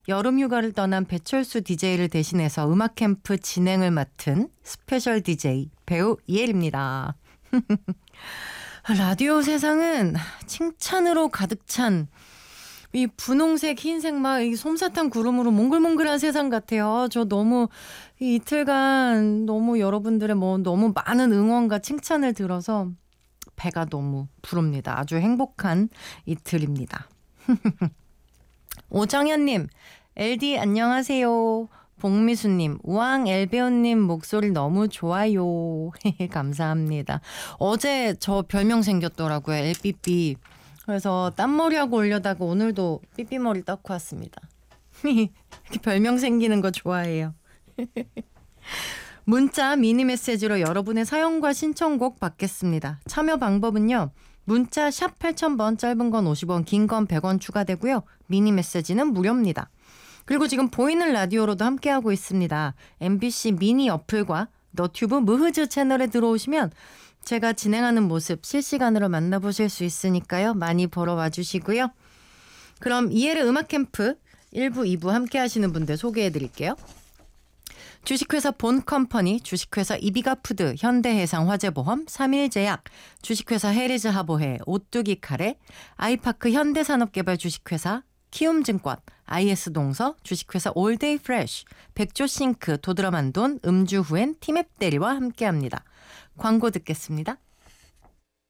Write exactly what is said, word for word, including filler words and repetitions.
여름휴가를 떠난 배철수 디제이를 대신해서 음악 캠프 진행을 맡은 스페셜 디제이 배우 이엘입니다. 라디오 세상은 칭찬으로 가득 찬 이 분홍색, 흰색 막 이 솜사탕 구름으로 몽글몽글한 세상 같아요. 저 너무 이 이틀간 너무 여러분들의 뭐 너무 많은 응원과 칭찬을 들어서 배가 너무 부릅니다. 아주 행복한 이틀입니다. 오정현님, 엘디 안녕하세요. 복미수님, 우왕 엘배우님 목소리 너무 좋아요. 감사합니다. 어제 저 별명 생겼더라고요. 엘삐삐. 그래서 딴머리하고 올려다가 오늘도 삐삐머리 닦고 왔습니다. 이렇게 별명 생기는 거 좋아해요. 문자 미니 메시지로 여러분의 사연과 신청곡 받겠습니다. 참여 방법은요. 문자 샵 팔천 번, 짧은 건 오십 원, 긴 건 백 원 추가되고요. 미니 메시지는 무료입니다. 그리고 지금 보이는 라디오로도 함께하고 있습니다. 엠비씨 미니 어플과 너튜브 무흐즈 채널에 들어오시면 제가 진행하는 모습 실시간으로 만나보실 수 있으니까요. 많이 보러 와주시고요. 그럼 이엘의 음악 캠프 일 부, 이 부 함께 하시는 분들 소개해드릴게요. 주식회사 본컴퍼니, 주식회사 이비가푸드, 현대해상 화재보험, 삼일제약, 주식회사 헤리즈 하보해, 오뚜기 카레, 아이파크 현대산업개발 주식회사, 키움증권, 아이에스동서, 주식회사 올데이 프레쉬, 백조싱크, 도드라만돈, 음주후엔 티맵대리와 함께합니다. 광고 듣겠습니다.